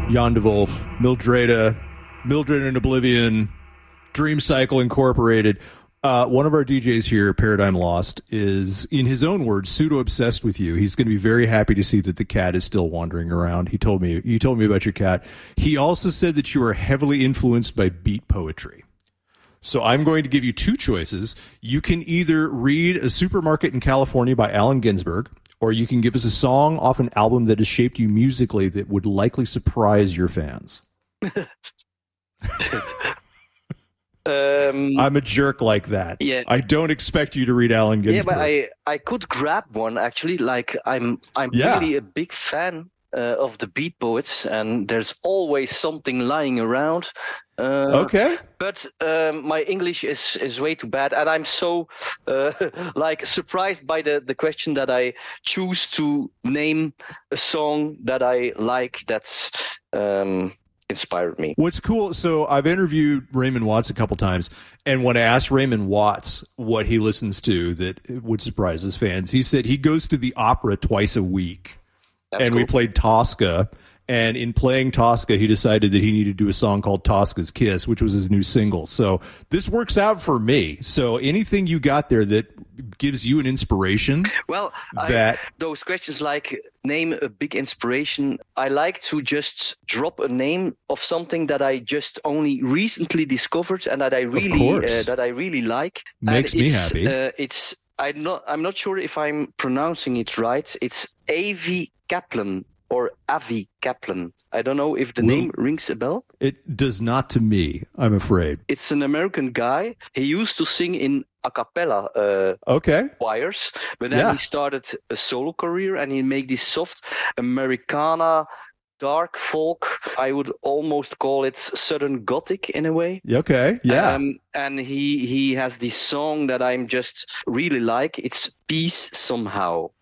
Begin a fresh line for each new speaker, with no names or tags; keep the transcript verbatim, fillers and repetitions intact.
Jan de Wolf, Mildreda, Mildred in Oblivion, Dream Cycle Incorporated. Uh, one of our D Js here, Paradigm Lost, is, in his own words, pseudo-obsessed with you. He's going to be very happy to see that the cat is still wandering around. He told me, he told me about your cat. He also said that you are heavily influenced by beat poetry. So I'm going to give you two choices. You can either read A Supermarket in California by Allen Ginsberg, or you can give us a song off an album that has shaped you musically that would likely surprise your fans.
Um,
I'm a jerk like that.
Yeah.
I don't expect you to read Allen Ginsberg.
Yeah, but I, I could grab one actually. Like I'm I'm
Yeah.
really a big fan uh, of the beat poets, and there's always something lying around. Uh,
Okay.
But um, my English is, is way too bad, and I'm so uh, like surprised by the, the question that I choose to name a song that I like. That's um, inspired me.
What's cool, so I've interviewed Raymond Watts a couple times, and when I asked Raymond Watts what he listens to that would surprise his fans, he said he goes to the opera twice a week.
That's
and
cool.
we played Tosca, and in playing Tosca, he decided that he needed to do a song called Tosca's Kiss, which was his new single. So this works out for me. So anything you got there that gives you an inspiration?
Well,
that
I, those questions like name a big inspiration, I like to just drop a name of something that I just only recently discovered and that I really uh, that I really like.
Makes
and
me
it's,
happy.
Uh, it's I'm not I'm not sure if I'm pronouncing it right. It's Avi Kaplan. Or Avi Kaplan. I don't know if the
Well,
name rings a bell.
It does not to me, I'm afraid.
It's an American guy. He used to sing in a cappella uh,
okay.
choirs, but then
Yeah.
he started a solo career and he made this soft Americana, dark folk. I would almost call it Southern Gothic in a way.
Okay, yeah.
Um, and he, he has this song that I'm just really like. It's Peace Somehow.